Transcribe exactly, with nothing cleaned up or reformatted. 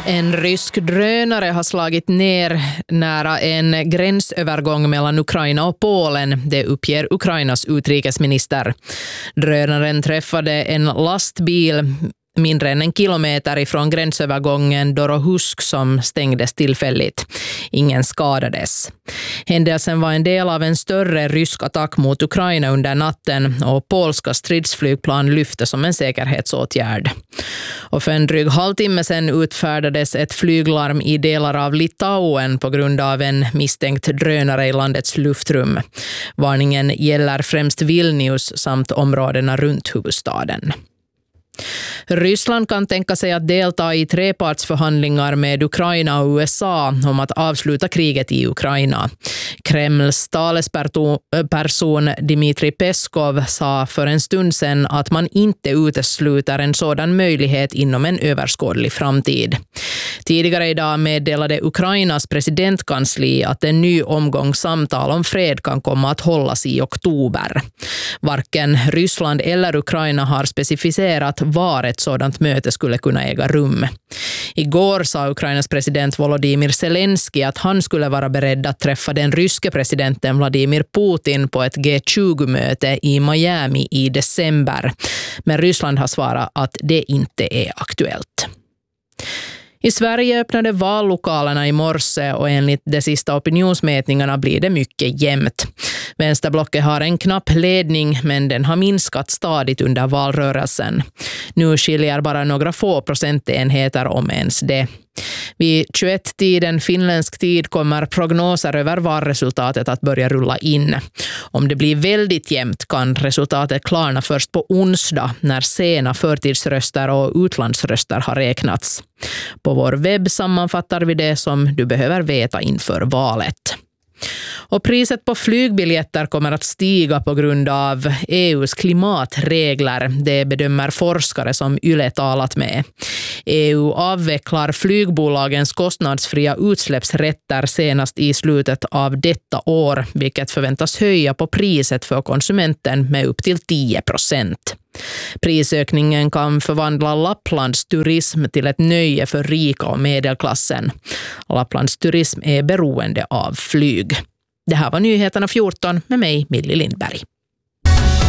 En rysk drönare har slagit ner nära en gränsövergång mellan Ukraina och Polen, det uppger Ukrainas utrikesminister. Drönaren träffade en lastbil mindre än en kilometer ifrån gränsövergången Dorohusk som stängdes tillfälligt. Ingen skadades. Händelsen var en del av en större rysk attack mot Ukraina under natten och polska stridsflygplan lyfte som en säkerhetsåtgärd. Och för en dryg halvtimme sedan utfärdades ett flyglarm i delar av Litauen på grund av en misstänkt drönare i landets luftrum. Varningen gäller främst Vilnius samt områdena runt huvudstaden. Ryssland kan tänka sig att delta i trepartsförhandlingar med Ukraina och U S A om att avsluta kriget i Ukraina. Kremls talesperson Dmitry Peskov sa för en stund sedan att man inte utesluter en sådan möjlighet inom en överskådlig framtid. Tidigare idag meddelade Ukrainas presidentkansli att en ny omgång samtal om fred kan komma att hållas i oktober. Varken Ryssland eller Ukraina har specificerat var ett sådant möte skulle kunna äga rum. Igår sa Ukrainas president Volodymyr Zelensky att han skulle vara beredd att träffa den ryske presidenten Vladimir Putin på ett G tjugo-möte i Miami i december. Men Ryssland har svarat att det inte är aktuellt. I Sverige öppnade vallokalerna i morse och enligt de sista opinionsmätningarna blir det mycket jämnt. Vänsterblocket har en knapp ledning men den har minskat stadigt under valrörelsen. Nu skiljer bara några få procentenheter om ens det. Vid tjugoett-tiden finländsk tid kommer prognoser över valresultatet att börja rulla in. Om det blir väldigt jämnt kan resultatet klarna först på onsdag när sena förtidsröster och utlandsröster har räknats. På vår webb sammanfattar vi det som du behöver veta inför valet. Och priset på flygbiljetter kommer att stiga på grund av E U:s klimatregler. Det bedömer forskare som Yle talat med. E U avvecklar flygbolagens kostnadsfria utsläppsrätter senast i slutet av detta år, vilket förväntas höja på priset för konsumenten med upp till tio procent. Prisökningen kan förvandla Lapplands turism till ett nöje för rika och medelklassen. Lapplands turism är beroende av flyg. Det här var Nyheterna fjorton med mig, Millie Lindberg.